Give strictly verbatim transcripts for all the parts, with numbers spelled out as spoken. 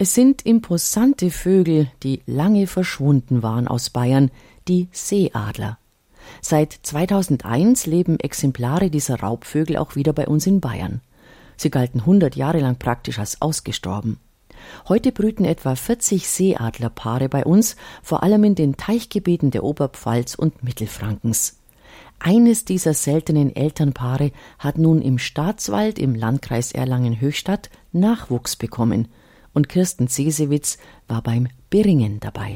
Es sind imposante Vögel, die lange verschwunden waren aus Bayern, die Seeadler. Seit zweitausendeins leben Exemplare dieser Raubvögel auch wieder bei uns in Bayern. Sie galten hundert Jahre lang praktisch als ausgestorben. Heute brüten etwa vierzig Seeadlerpaare bei uns, vor allem in den Teichgebieten der Oberpfalz und Mittelfrankens. Eines dieser seltenen Elternpaare hat nun im Staatswald im Landkreis Erlangen-Höchstadt Nachwuchs bekommen. Und Kirsten Sesewitz war beim Beringen dabei.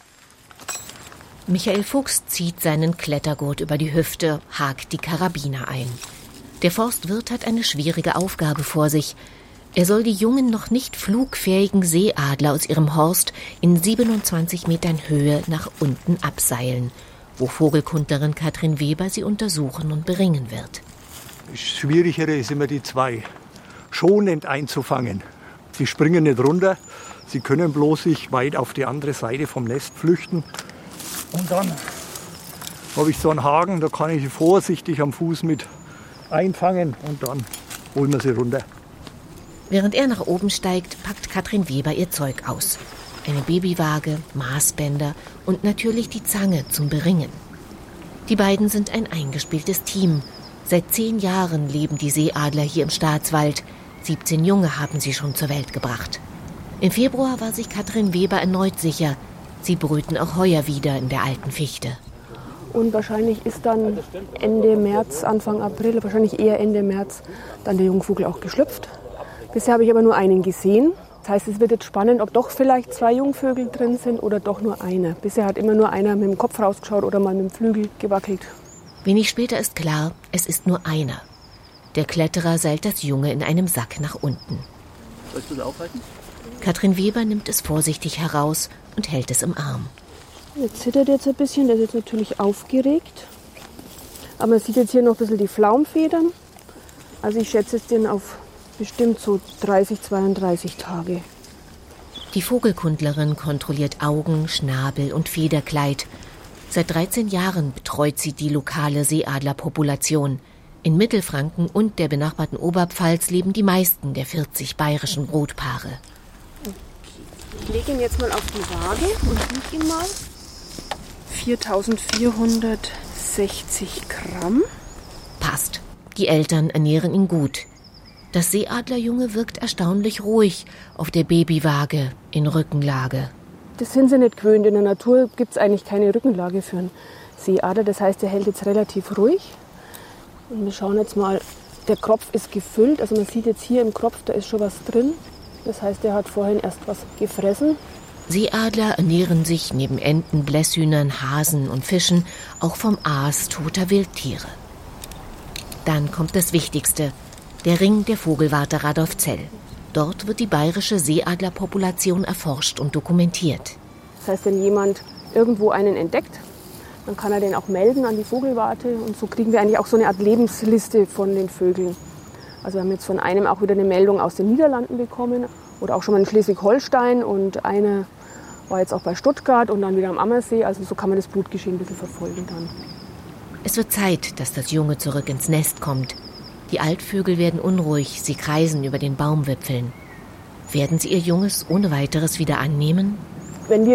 Michael Fuchs zieht seinen Klettergurt über die Hüfte, hakt die Karabiner ein. Der Forstwirt hat eine schwierige Aufgabe vor sich. Er soll die jungen, noch nicht flugfähigen Seeadler aus ihrem Horst in siebenundzwanzig Metern Höhe nach unten abseilen, wo Vogelkundlerin Katrin Weber sie untersuchen und beringen wird. Das Schwierigere ist immer die zwei, schonend einzufangen. Sie springen nicht runter, sie können bloß sich weit auf die andere Seite vom Nest flüchten. Und dann habe ich so einen Haken, da kann ich sie vorsichtig am Fuß mit einfangen und dann holen wir sie runter. Während er nach oben steigt, packt Katrin Weber ihr Zeug aus. Eine Babywaage, Maßbänder und natürlich die Zange zum Beringen. Die beiden sind ein eingespieltes Team. Seit zehn Jahren leben die Seeadler hier im Staatswald. siebzehn Junge haben sie schon zur Welt gebracht. Im Februar war sich Katrin Weber erneut sicher. Sie brüten auch heuer wieder in der alten Fichte. Und wahrscheinlich ist dann Ende März, Anfang April, wahrscheinlich eher Ende März, dann der Jungvogel auch geschlüpft. Bisher habe ich aber nur einen gesehen. Das heißt, es wird jetzt spannend, ob doch vielleicht zwei Jungvögel drin sind oder doch nur einer. Bisher hat immer nur einer mit dem Kopf rausgeschaut oder mal mit dem Flügel gewackelt. Wenig später ist klar, es ist nur einer. Der Kletterer seilt das Junge in einem Sack nach unten. Sollst du es aufhalten? Katrin Weber nimmt es vorsichtig heraus und hält es im Arm. Jetzt zittert jetzt ein bisschen, der ist jetzt natürlich aufgeregt. Aber man sieht jetzt hier noch ein bisschen die Flaumfedern. Also ich schätze es den auf bestimmt so dreißig, zweiunddreißig Tage. Die Vogelkundlerin kontrolliert Augen, Schnabel und Federkleid. Seit dreizehn Jahren betreut sie die lokale Seeadlerpopulation. In Mittelfranken und der benachbarten Oberpfalz leben die meisten der vierzig bayerischen Brutpaare. Ich lege ihn jetzt mal auf die Waage und wiege ihn mal. viertausendvierhundertsechzig Gramm. Passt. Die Eltern ernähren ihn gut. Das Seeadlerjunge wirkt erstaunlich ruhig auf der Babywaage in Rückenlage. Das sind sie nicht gewöhnt. In der Natur gibt es eigentlich keine Rückenlage für einen Seeadler. Das heißt, er hält jetzt relativ ruhig. Und wir schauen jetzt mal, der Kropf ist gefüllt. Also man sieht jetzt hier im Kropf, da ist schon was drin. Das heißt, er hat vorhin erst was gefressen. Seeadler ernähren sich neben Enten, Blässhühnern, Hasen und Fischen auch vom Aas toter Wildtiere. Dann kommt das Wichtigste, der Ring der Vogelwarte Radolfzell. Dort wird die bayerische Seeadlerpopulation erforscht und dokumentiert. Das heißt, wenn jemand irgendwo einen entdeckt, dann kann er den auch melden an die Vogelwarte. Und so kriegen wir eigentlich auch so eine Art Lebensliste von den Vögeln. Also wir haben jetzt von einem auch wieder eine Meldung aus den Niederlanden bekommen oder auch schon mal in Schleswig-Holstein und eine war jetzt auch bei Stuttgart und dann wieder am Ammersee. Also so kann man das Brutgeschehen ein bisschen verfolgen dann. Es wird Zeit, dass das Junge zurück ins Nest kommt. Die Altvögel werden unruhig, sie kreisen über den Baumwipfeln. Werden sie ihr Junges ohne weiteres wieder annehmen? Wenn wir